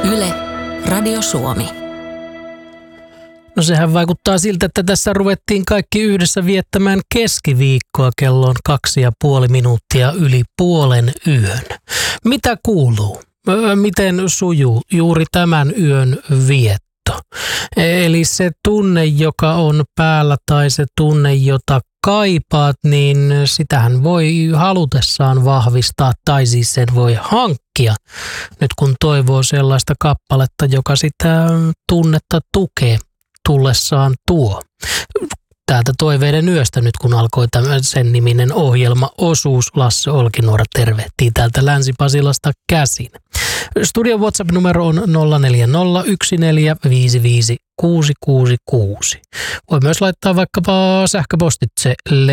Yle, Radio Suomi. No sehän vaikuttaa siltä, että tässä ruvettiin kaikki yhdessä viettämään keskiviikkoa. Kello on 2,5 minuuttia yli puolen yön. Mitä kuuluu? Miten sujuu juuri tämän yön vietto? Eli se tunne, joka on päällä tai se tunne, jota kaipaat, niin sitähän voi halutessaan vahvistaa tai siis sen voi hankkia. Nyt kun toivoo sellaista kappaletta, joka sitä tunnetta tukee tullessaan tuo. Täältä Toiveiden yöstä nyt kun alkoi sen niminen ohjelmaosuus, Lasse Olkinuora tervehtii täältä Länsi-Pasilasta käsin. Studion WhatsApp-numero on 0401455666. Voi myös laittaa vaikkapa sähköpostitse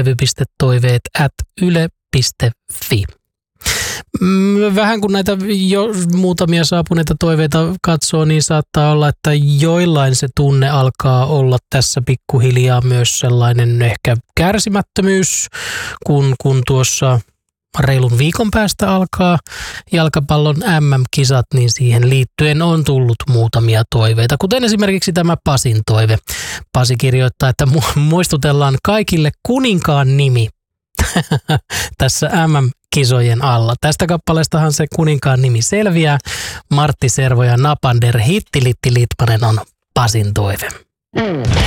levy.toiveet@yle.fi. Vähän kun näitä jo muutamia saapuneita toiveita katsoo, niin saattaa olla, että joillain se tunne alkaa olla tässä pikkuhiljaa myös sellainen ehkä kärsimättömyys, kun tuossa reilun viikon päästä alkaa jalkapallon MM-kisat, niin siihen liittyen on tullut muutamia toiveita, kuten esimerkiksi tämä Pasin toive. Pasi kirjoittaa, että muistutellaan kaikille kuninkaan nimi tässä MM-kisojen alla. Tästä kappaleestahan se kuninkaan nimi selviää. Martti Servo ja Napander Hittilitti Litmanen on Pasin toive.